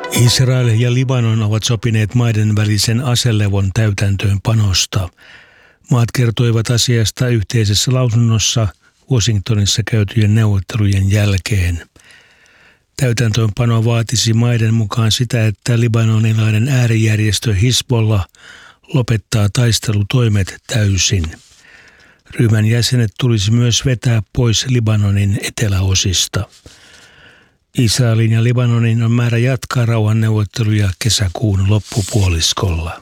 Israel ja Libanon ovat sopineet maiden välisen aselevon täytäntöönpanosta. Maat kertoivat asiasta yhteisessä lausunnossa Washingtonissa käytyjen neuvottelujen jälkeen. Täytäntöönpano vaatisi maiden mukaan sitä, että libanonilainen äärijärjestö Hizbollah lopettaa taistelutoimet täysin. Ryhmän jäsenet tulisi myös vetää pois Libanonin eteläosista. Israelin ja Libanonin on määrä jatkaa rauhanneuvotteluja kesäkuun loppupuoliskolla.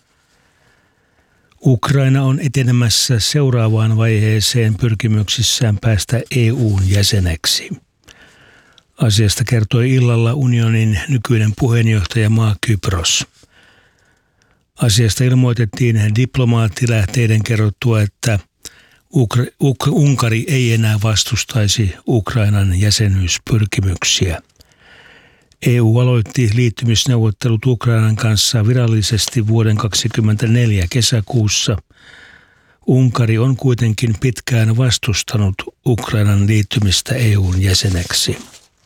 Ukraina on etenemässä seuraavaan vaiheeseen pyrkimyksissään päästä EU:n jäseneksi. Asiasta kertoi illalla unionin nykyinen puheenjohtajamaa Kypros. Asiasta ilmoitettiin diplomaattilähteiden kerrottua, että Unkari ei enää vastustaisi Ukrainan jäsenyyspyrkimyksiä. EU aloitti liittymisneuvottelut Ukrainan kanssa virallisesti vuoden 2024 kesäkuussa. Unkari on kuitenkin pitkään vastustanut Ukrainan liittymistä EU:n jäseneksi.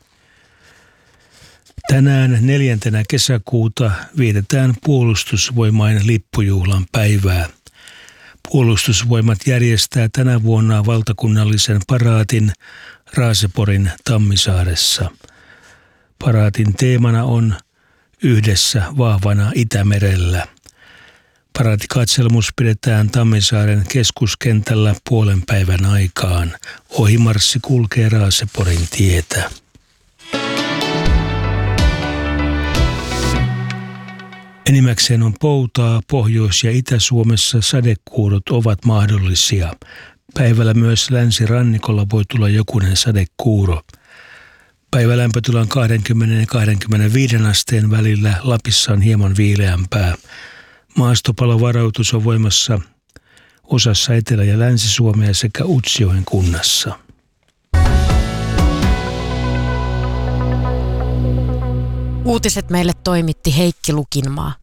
Tänään 4. kesäkuuta vietetään puolustusvoimain lippujuhlan päivää. Puolustusvoimat järjestää tänä vuonna valtakunnallisen paraatin Raaseporin Tammisaaressa. Paraatin teemana on Yhdessä vahvana Itämerellä. Paraatikatselmus pidetään Tammisaaren keskuskentällä puolen päivän aikaan. Ohimarssi kulkee Raaseporin tietä. Enimmäkseen on poutaa. Pohjois- ja Itä-Suomessa sadekuurot ovat mahdollisia. Päivällä myös länsirannikolla voi tulla jokunen sadekuuro. Päivälämpötila on 20 ja 25 asteen välillä. Lapissa on hieman viileämpää. Maastopalovaroitus on voimassa osassa Etelä- ja Länsi-Suomea sekä Utsjoen kunnassa. Uutiset meille toimitti Heikki Lukinmaa.